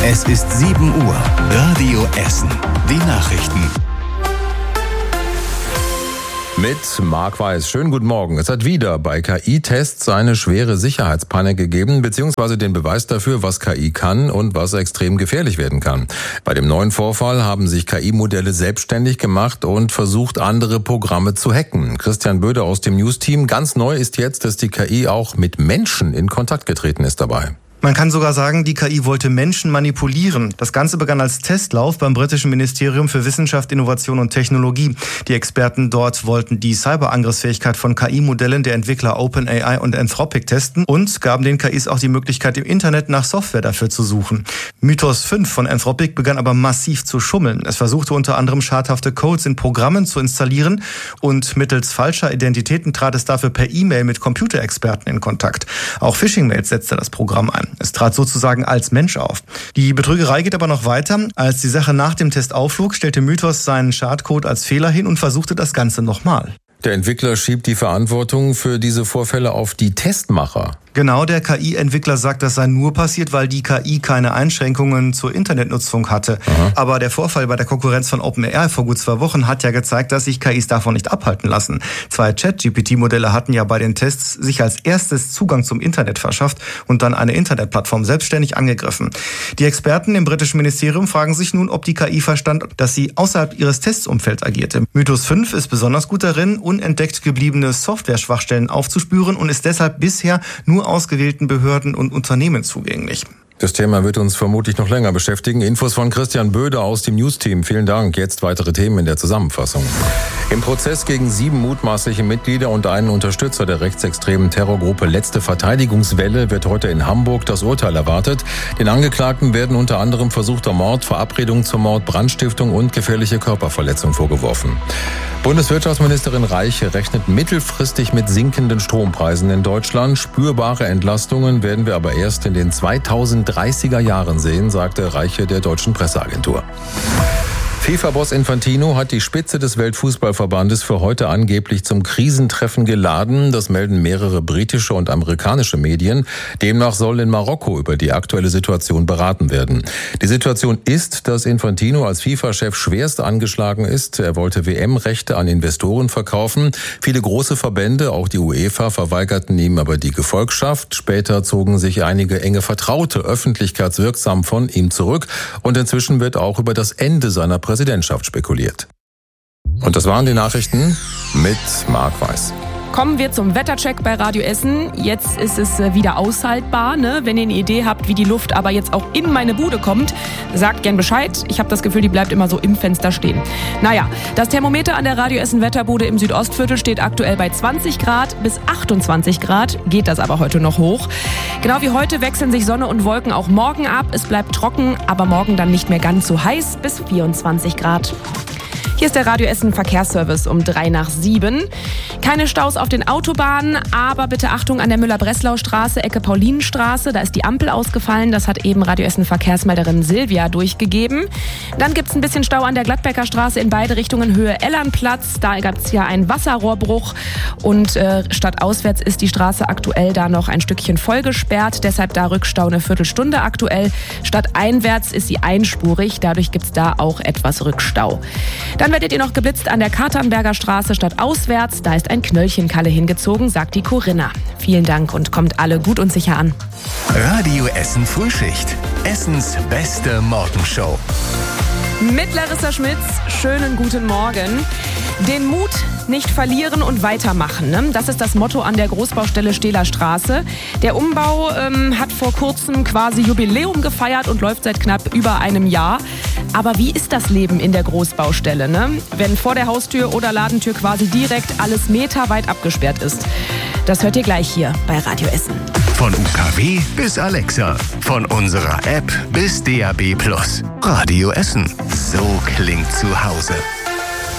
Es ist 7 Uhr. Radio Essen. Die Nachrichten. Mit Marc Weiß. Schönen guten Morgen. Es hat wieder bei KI-Tests eine schwere Sicherheitspanne gegeben, beziehungsweise den Beweis dafür, was KI kann und was extrem gefährlich werden kann. Bei dem neuen Vorfall haben sich KI-Modelle selbstständig gemacht und versucht, andere Programme zu hacken. Christian Böder aus dem News-Team. Ganz neu ist jetzt, dass die KI auch mit Menschen in Kontakt getreten ist dabei. Man kann sogar sagen, die KI wollte Menschen manipulieren. Das Ganze begann als Testlauf beim britischen Ministerium für Wissenschaft, Innovation und Technologie. Die Experten dort wollten die Cyberangriffsfähigkeit von KI-Modellen der Entwickler OpenAI und Anthropic testen und gaben den KIs auch die Möglichkeit, im Internet nach Software dafür zu suchen. Mythos 5 von Anthropic begann aber massiv zu schummeln. Es versuchte unter anderem schadhafte Codes in Programmen zu installieren und mittels falscher Identitäten trat es dafür per E-Mail mit Computerexperten in Kontakt. Auch Phishing-Mails setzte das Programm ein. Es trat sozusagen als Mensch auf. Die Betrügerei geht aber noch weiter. Als die Sache nach dem Test aufflog, stellte Mythos seinen Schadcode als Fehler hin und versuchte das Ganze nochmal. Der Entwickler schiebt die Verantwortung für diese Vorfälle auf die Testmacher. Genau, der KI-Entwickler sagt, das sei nur passiert, weil die KI keine Einschränkungen zur Internetnutzung hatte. Aha. Aber der Vorfall bei der Konkurrenz von OpenAI vor gut 2 Wochen hat ja gezeigt, dass sich KIs davon nicht abhalten lassen. 2 Chat-GPT-Modelle hatten ja bei den Tests sich als erstes Zugang zum Internet verschafft und dann eine Internetplattform selbstständig angegriffen. Die Experten im britischen Ministerium fragen sich nun, ob die KI verstand, dass sie außerhalb ihres Testumfelds agierte. Mythos 5 ist besonders gut darin, unentdeckt gebliebene Software-Schwachstellen aufzuspüren und ist deshalb bisher nur ausgewählten Behörden und Unternehmen zugänglich. Das Thema wird uns vermutlich noch länger beschäftigen. Infos von Christian Böder aus dem News-Team. Vielen Dank. Jetzt weitere Themen in der Zusammenfassung. Im Prozess gegen 7 mutmaßliche Mitglieder und einen Unterstützer der rechtsextremen Terrorgruppe Letzte Verteidigungswelle wird heute in Hamburg das Urteil erwartet. Den Angeklagten werden unter anderem versuchter Mord, Verabredung zum Mord, Brandstiftung und gefährliche Körperverletzung vorgeworfen. Bundeswirtschaftsministerin Reiche rechnet mittelfristig mit sinkenden Strompreisen in Deutschland. Spürbare Entlastungen werden wir aber erst in den 2030er Jahren sehen, sagte Reiche der deutschen Presseagentur. FIFA-Boss Infantino hat die Spitze des Weltfußballverbandes für heute angeblich zum Krisentreffen geladen. Das melden mehrere britische und amerikanische Medien. Demnach soll in Marokko über die aktuelle Situation beraten werden. Die Situation ist, dass Infantino als FIFA-Chef schwerst angeschlagen ist. Er wollte WM-Rechte an Investoren verkaufen. Viele große Verbände, auch die UEFA, verweigerten ihm aber die Gefolgschaft. Später zogen sich einige enge Vertraute öffentlichkeitswirksam von ihm zurück. Und inzwischen wird auch über das Ende seiner Präsidentschaft spekuliert. Und das waren die Nachrichten mit Marc Weiß. Kommen wir zum Wettercheck bei Radio Essen. Jetzt ist es wieder aushaltbar, ne? Wenn ihr eine Idee habt, wie die Luft aber jetzt auch in meine Bude kommt, sagt gern Bescheid. Ich habe das Gefühl, die bleibt immer so im Fenster stehen. Naja, das Thermometer an der Radio Essen Wetterbude im Südostviertel steht aktuell bei 20 Grad bis 28 Grad. Geht das aber heute noch hoch. Genau wie heute wechseln sich Sonne und Wolken auch morgen ab. Es bleibt trocken, aber morgen dann nicht mehr ganz so heiß bis 24 Grad. Hier ist der Radio Essen Verkehrsservice um 6:03. Keine Staus auf den Autobahnen, aber bitte Achtung an der Müller-Breslau-Straße, Ecke Paulinenstraße. Da ist die Ampel ausgefallen. Das hat eben Radio Essen Verkehrsmelderin Silvia durchgegeben. Dann gibt es ein bisschen Stau an der Gladbecker Straße in beide Richtungen Höhe Ellernplatz. Da gab es ja einen Wasserrohrbruch und stadtauswärts ist die Straße aktuell da noch ein Stückchen vollgesperrt. Deshalb da Rückstau eine Viertelstunde aktuell. Stadteinwärts ist sie einspurig. Dadurch gibt es da auch etwas Rückstau. Dann werdet ihr noch geblitzt an der Katernberger Straße stadtauswärts. Da ist ein Knöllchenkalle hingezogen, sagt die Corinna. Vielen Dank und kommt alle gut und sicher an. Radio Essen Frühschicht. Essens beste Morgenshow. Mit Larissa Schmitz, schönen guten Morgen. Den Mut nicht verlieren und weitermachen, ne? Das ist das Motto an der Großbaustelle Stehler Straße. Der Umbau hat vor kurzem quasi Jubiläum gefeiert und läuft seit knapp über einem Jahr. Aber wie ist das Leben in der Großbaustelle, ne? Wenn vor der Haustür oder Ladentür quasi direkt alles meterweit abgesperrt ist? Das hört ihr gleich hier bei Radio Essen. Von UKW bis Alexa, von unserer App bis DAB+. Radio Essen. So klingt zu Hause.